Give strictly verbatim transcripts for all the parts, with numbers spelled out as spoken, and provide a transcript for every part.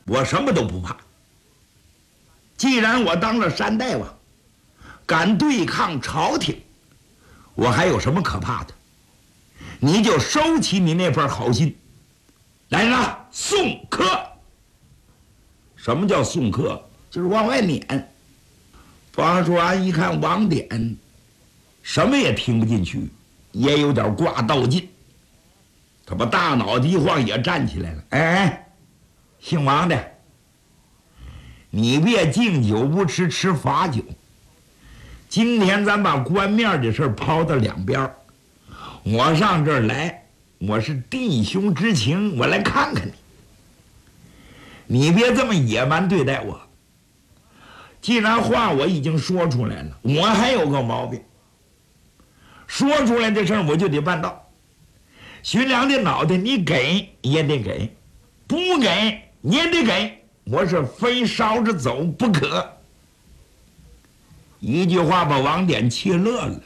我什么都不怕。既然我当了山大王，敢对抗朝廷，我还有什么可怕的？你就收起你那份好心，来人啊，送客！什么叫送客？就是往外撵。方叔安一看王典什么也听不进去，也有点挂道劲，他把大脑袋一晃，也站起来了。哎，姓王的，你别敬酒不吃吃罚酒。今天咱把官面的事抛到两边，我上这儿来，我是弟兄之情，我来看看你。你别这么野蛮对待我。既然话我已经说出来了，我还有个毛病，说出来的事儿我就得办到。徐良的脑袋你给也得给，不给也得给，我是非烧着走不可。一句话把王典气乐了。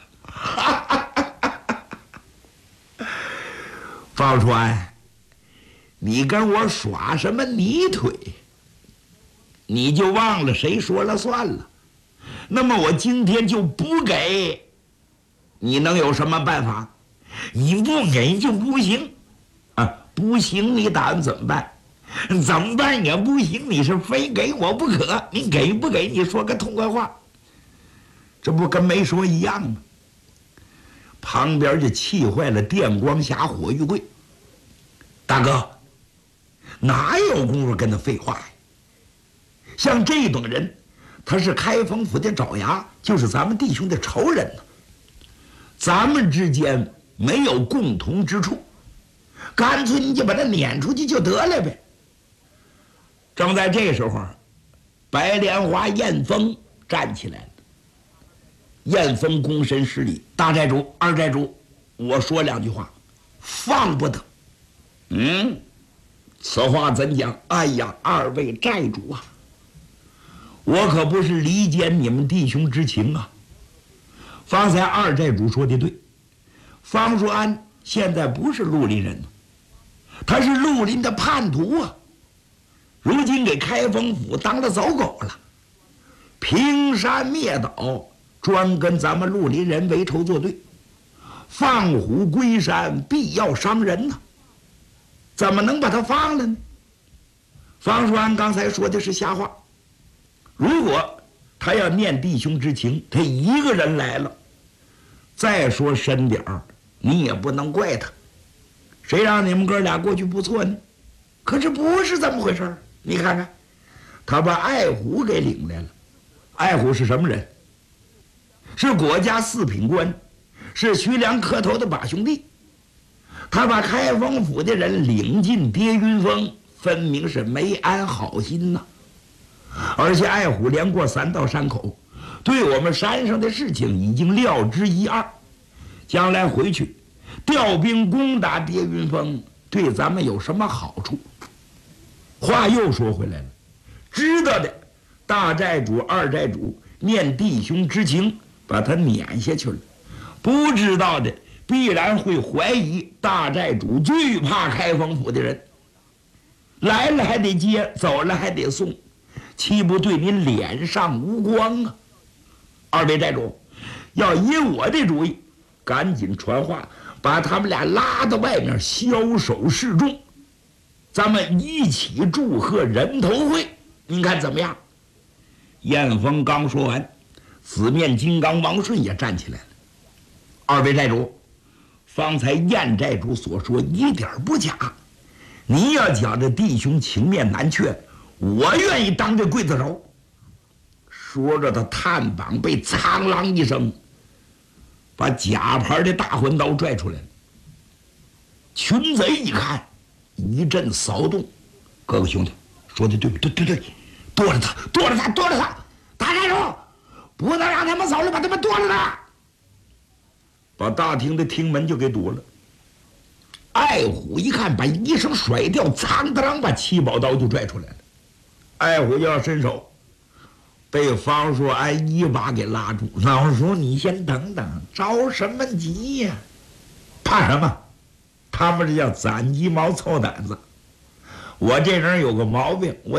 方川，你跟我耍什么泥腿？你就忘了谁说了算了？那么我今天就不给，你能有什么办法？你不给就不行啊！不行，你打算怎么办？怎么办也不行，你是非给我不可。你给不给？你说个痛快话，这不跟没说一样吗？旁边就气坏了电光侠火玉贵。大哥，哪有功夫跟他废话呀？像这种人，他是开封府的爪牙，就是咱们弟兄的仇人呢。咱们之间没有共同之处，干脆你就把他撵出去就得了呗。正在这时候，白莲花燕峰站起来了。燕峰躬身施礼：“大寨主、二寨主，我说两句话，放不得。”嗯，此话怎讲？哎呀，二位寨主啊，我可不是离间你们弟兄之情啊。方才二寨主说的对，方叔安现在不是绿林人，他是绿林的叛徒啊，如今给开封府当了走狗了，平山灭岛，专跟咱们绿林人为仇作对，放虎归山必要伤人呐、啊，怎么能把他放了呢？方叔安刚才说的是瞎话，如果他要念弟兄之情，他一个人来了，再说深点儿，你也不能怪他，谁让你们哥俩过去不错呢？可是不是这么回事，你看看，他把爱虎给领来了。爱虎是什么人？是国家四品官，是徐良磕头的把兄弟。他把开封府的人领进跌云峰，分明是没安好心呐、啊。而且爱虎连过三道山口，对我们山上的事情已经料知一二，将来回去调兵攻打跌云峰，对咱们有什么好处？话又说回来了，知道的大寨主、二寨主念弟兄之情，把他撵下去了；不知道的必然会怀疑大寨主最怕开封府的人，来了还得接，走了还得送，岂不对你脸上无光啊？二位寨主要依我的主意，赶紧传话，把他们俩拉到外面枭首示众，咱们一起祝贺人头会，您看怎么样？燕峰刚说完，紫面金刚王顺也站起来了。二位寨主，方才燕寨主所说一点不假，你要讲这弟兄情面难却，我愿意当这刽子手。说着，他探膀被苍啷一声，把假牌的大环刀拽出来了。群贼一看，一阵骚动。各位兄弟，说的对不对？对对对，剁了他，剁了他，剁了他！大寨主，不能让他们走了，把他们剁了他！把大厅的厅门就给堵了。爱虎一看，把衣裳甩掉，苍当把七宝刀就拽出来了。爱虎就要伸手，被方硕安一把给拉住。老叔，你先等等，着什么急呀？怕什么？他们这叫攒鸡毛凑胆子。我这人有个毛病，我